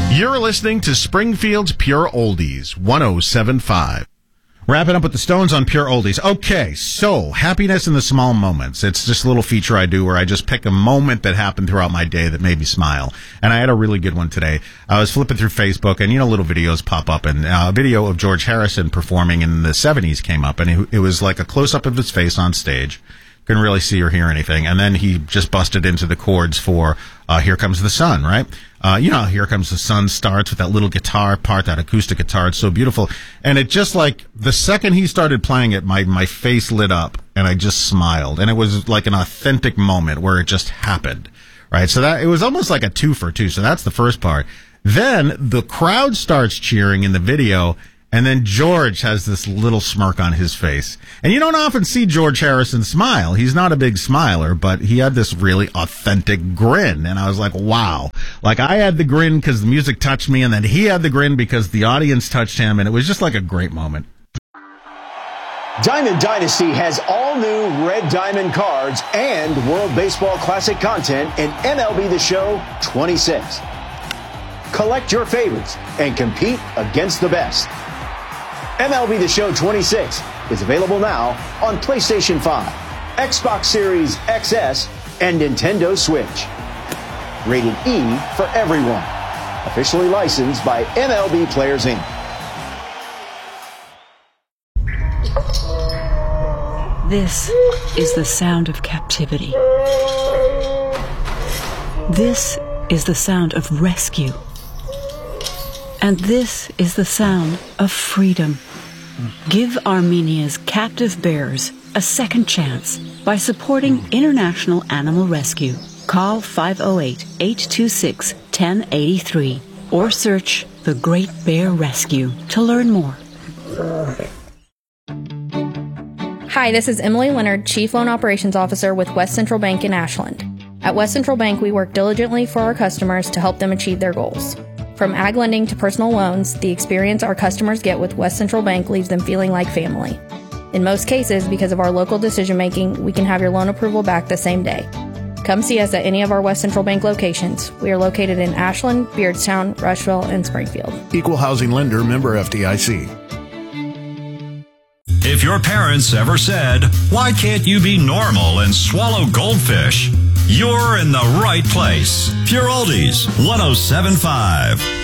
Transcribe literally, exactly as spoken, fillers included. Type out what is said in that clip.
You're listening to Springfield's Pure Oldies, one oh seven point five. Wrapping up with the Stones on Pure Oldies. Okay, so happiness in the small moments. It's just a little feature I do where I just pick a moment that happened throughout my day that made me smile. And I had a really good one today. I was flipping through Facebook, and, you know, little videos pop up, and uh, a video of George Harrison performing in the seventies came up, and it, it was like a close-up of his face on stage. Couldn't really see or hear anything. And then he just busted into the chords for uh, Here Comes the Sun, right? Uh, you know, Here Comes the Sun starts with that little guitar part, that acoustic guitar. It's so beautiful. And it just like, the second he started playing it, my, my face lit up and I just smiled. And it was like an authentic moment where it just happened, right? So that, it was almost like a two for two. So that's the first part. Then the crowd starts cheering in the video. And then George has this little smirk on his face. And you don't often see George Harrison smile. He's not a big smiler, but he had this really authentic grin. And I was like, wow. Like, I had the grin because the music touched me, and then he had the grin because the audience touched him, and it was just like a great moment. Diamond Dynasty has all new Red Diamond cards and World Baseball Classic content in M L B The Show twenty-six. Collect your favorites and compete against the best. M L B The Show twenty-six is available now on PlayStation five, Xbox Series X S, and Nintendo Switch. Rated E for everyone. Officially licensed by M L B Players, Incorporated. This is the sound of captivity. This is the sound of rescue. And this is the sound of freedom. Give Armenia's captive bears a second chance by supporting International Animal Rescue. Call five oh eight, eight two six, one oh eight three or search The Great Bear Rescue to learn more. Hi, this is Emily Leonard, Chief Loan Operations Officer with West Central Bank in Ashland. At West Central Bank, we work diligently for our customers to help them achieve their goals. From ag lending to personal loans, the experience our customers get with West Central Bank leaves them feeling like family. In most cases, because of our local decision-making, we can have your loan approval back the same day. Come see us at any of our West Central Bank locations. We are located in Ashland, Beardstown, Rushville, and Springfield. Equal housing lender, member F D I C. If your parents ever said, "Why can't you be normal and swallow goldfish?" You're in the right place. Pure Oldies, one oh seven point five.